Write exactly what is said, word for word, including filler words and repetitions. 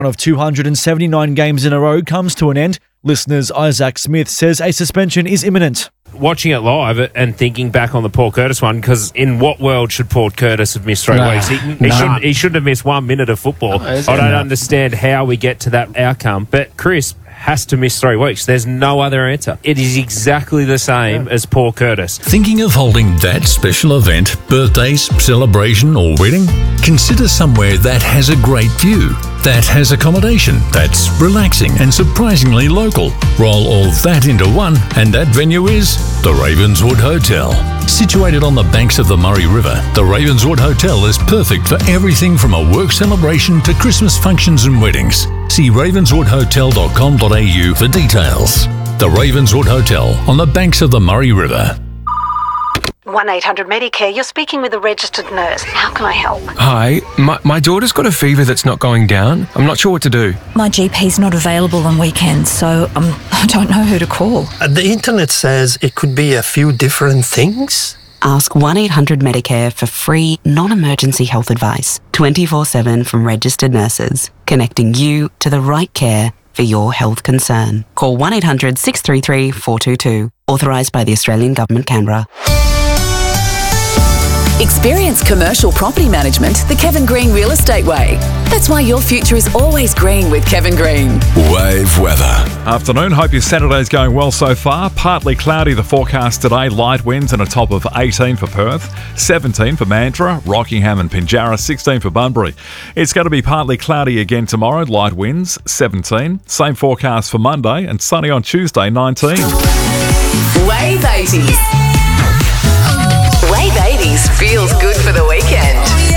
One of two hundred seventy-nine games in a row comes to an end. Listeners Isaac Smith says a suspension is imminent. Watching it live and thinking back on the Paul Curtis one, because in what world should Paul Curtis have missed three No, weeks? He, he, no. shouldn't, he shouldn't have missed one minute of football. No, I don't no. understand how we get to that outcome. But Chris has to miss three weeks. There's no other answer. It is exactly the same yeah. as Paul Curtis. Thinking of holding that special event, birthdays, celebration or wedding? Consider somewhere that has a great view, that has accommodation, that's relaxing and surprisingly local. Roll all that into one and that venue is the Ravenswood Hotel. Situated on the banks of the Murray River, the Ravenswood Hotel is perfect for everything from a work celebration to Christmas functions and weddings. See ravenswood hotel dot com dot a u for details. The Ravenswood Hotel on the banks of the Murray River. one eight hundred Medicare, you're speaking with a registered nurse. How can I help? Hi, my, my daughter's got a fever that's not going down. I'm not sure what to do. My G P's not available on weekends, so um, I don't know who to call. Uh, the internet says it could be a few different things. Ask one eight hundred Medicare for free, non-emergency health advice, twenty-four seven from registered nurses, connecting you to the right care for your health concern. Call one eight hundred six three three four two two. Authorised by the Australian Government, Canberra. Experience commercial property management the Kevin Green Real Estate Way. That's why your future is always green with Kevin Green. Wave weather. Afternoon, hope your Saturday's going well so far. Partly cloudy the forecast today, light winds and a top of eighteen for Perth, seventeen for Mandurah, Rockingham and Pinjarra, sixteen for Bunbury. It's going to be partly cloudy again tomorrow, light winds, seventeen. Same forecast for Monday and sunny on Tuesday, nineteen. Wave eighties. Wave eighties feels good for the weekend.